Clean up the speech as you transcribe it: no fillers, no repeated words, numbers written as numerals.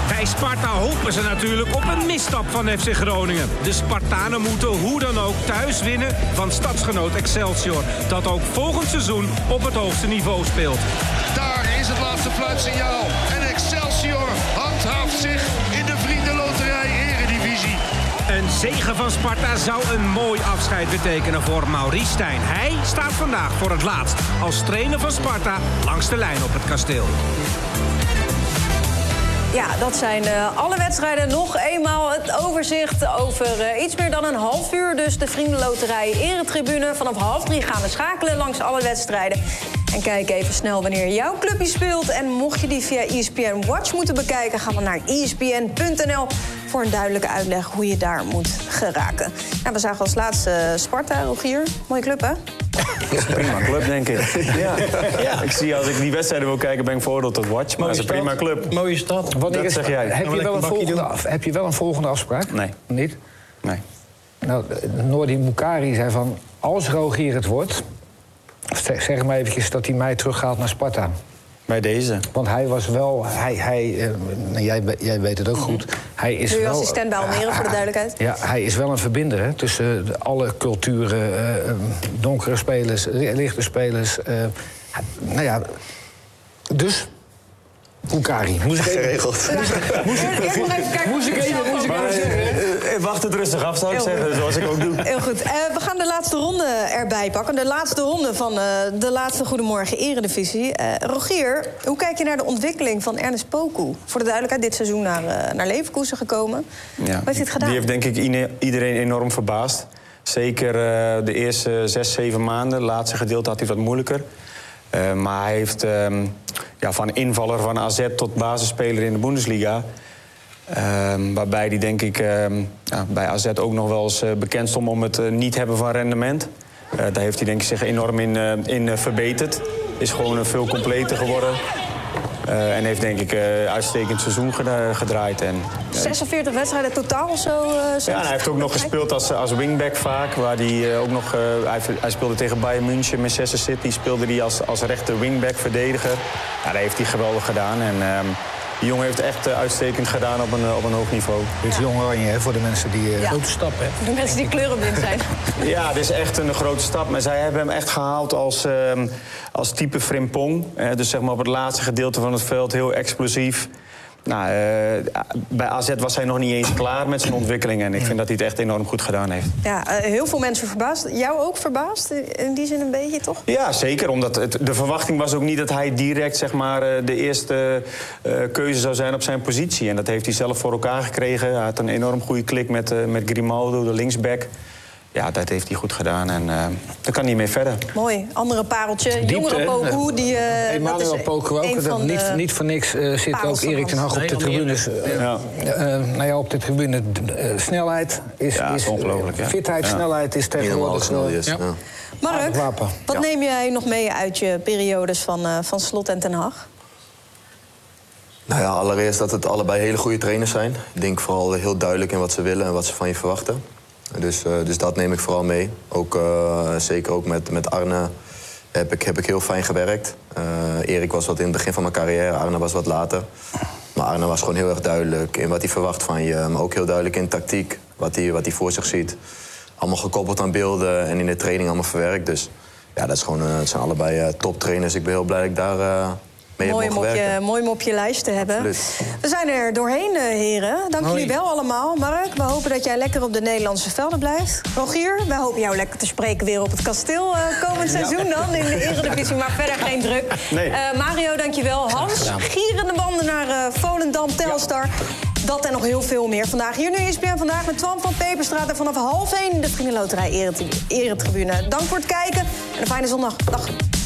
Bij Sparta hopen ze natuurlijk op een misstap van FC Groningen. De Spartanen moeten hoe dan ook thuis winnen van stadsgenoot Excelsior, dat ook volgend seizoen op het hoogste niveau speelt. Daar is het laatste fluitsignaal. En Excelsior handhaaft zich in de Vriendenloterij Eredivisie. Een zege van Sparta zou een mooi afscheid betekenen voor Maurice Stijn. Hij staat vandaag voor het laatst als trainer van Sparta langs de lijn op het kasteel. Ja, dat zijn alle wedstrijden. Nog eenmaal het overzicht over iets meer dan een half uur. Dus de Vriendenloterij Eretribune. Vanaf 2:30 gaan we schakelen langs alle wedstrijden. En kijk even snel wanneer jouw clubje speelt. En mocht je die via ESPN Watch moeten bekijken, ga dan naar espn.nl voor een duidelijke uitleg hoe je daar moet geraken. Nou, we zagen als laatste Sparta, Rogier. Mooie club, hè? Dat is een prima club, denk ik. Ja. Ik zie, als ik die wedstrijden wil kijken, ben ik veroordeeld tot Watch. Maar het is een prima club. Mooie stad. Dat zeg jij. Heb je wel een volgende afspraak? Nee. Niet? Nee. Nou, Noordi Moukari zei van, als Rogier het wordt, zeg maar eventjes dat hij mij teruggaat naar Sparta. Bij deze. Want hij was wel, jij weet het ook goed. Hij is nu wel assistent bij Almere, voor de duidelijkheid. Ja, hij is wel een verbinder, hè, tussen alle culturen, donkere spelers, lichte spelers. Nou ja, dus Moukari. Moest ik even geregeld. Wacht het rustig af, zou ik zeggen, zoals ik ook doe. Heel goed. We gaan de laatste ronde erbij pakken. De laatste ronde van de laatste Goedemorgen Eredivisie. Rogier, hoe kijk je naar de ontwikkeling van Ernest Poku? Voor de duidelijkheid, dit seizoen naar Leverkusen gekomen. Ja, hoe heeft hij het gedaan? Die heeft denk ik iedereen enorm verbaasd. Zeker de eerste 6-7 maanden. Het laatste gedeelte had hij wat moeilijker. Maar hij heeft van invaller van AZ tot basisspeler in de Bundesliga. Waarbij hij denk ik bij AZ ook nog wel eens bekend stond om het niet hebben van rendement. Daar heeft hij denk ik zich enorm in verbeterd. Is gewoon veel completer geworden. En heeft denk ik uitstekend seizoen gedraaid. 46 wedstrijden totaal of zo? Ja, hij heeft ook nog gespeeld als wingback vaak. Waar hij ook nog, hij speelde tegen Bayern München, Manchester City. Speelde hij als rechter wingback verdediger. Ja, dat heeft hij geweldig gedaan. En die jongen heeft echt uitstekend gedaan op een hoog niveau. Dit is Jong Oranje, hè, voor de mensen die grote stap hebben. De mensen die kleurenblind zijn. Ja, dit is echt een grote stap. Maar zij hebben hem echt gehaald als type Frimpong. Dus zeg maar op het laatste gedeelte van het veld heel explosief. Nou, bij AZ was hij nog niet eens klaar met zijn ontwikkeling. En ik vind dat hij het echt enorm goed gedaan heeft. Ja, heel veel mensen verbaasd. Jou ook verbaasd? In die zin een beetje, toch? Ja, zeker. Omdat de verwachting was ook niet dat hij direct zeg maar, de eerste keuze zou zijn op zijn positie. En dat heeft hij zelf voor elkaar gekregen. Hij had een enorm goede klik met Grimaldo, de linksback. Ja, dat heeft hij goed gedaan en daar kan hij mee verder. Mooi. Andere pareltje. Jongere Poku. Emmanuel Poku ook. Niet voor niks zit ook Erik ten Hag op de tribunes. Op de tribune. Snelheid is ongelooflijk. Fitheid, snelheid is tegenwoordig. Mark, wat neem jij nog mee uit je periodes van Slot en ten Hag? Nou ja, allereerst dat het allebei hele goede trainers zijn. Ik denk vooral heel duidelijk in wat ze willen en wat ze van je verwachten. Dus dat neem ik vooral mee. Ook, zeker ook met Arne heb ik heel fijn gewerkt. Erik was wat in het begin van mijn carrière, Arne was wat later. Maar Arne was gewoon heel erg duidelijk in wat hij verwacht van je. Maar ook heel duidelijk in tactiek, wat hij voor zich ziet. Allemaal gekoppeld aan beelden en in de training allemaal verwerkt. Dus ja, dat is gewoon, het zijn allebei toptrainers. Ik ben heel blij dat ik daar... Mooi om op je lijst te hebben. Absoluut. We zijn er doorheen, heren. Dank jullie wel allemaal. Mark, we hopen dat jij lekker op de Nederlandse velden blijft. Rogier, wij hopen jou lekker te spreken weer op het kasteel komend seizoen dan in de Eredivisie. Maar verder geen druk. Nee. Mario, dankjewel. Hans, gierende banden naar Volendam, Telstar. Dat en nog heel veel meer vandaag. Hier nu ESPN Vandaag met Twan van Peperstraat. En vanaf 12:30 de Vriendenloterij Eretribune. Dank voor het kijken en een fijne zondag. Dag.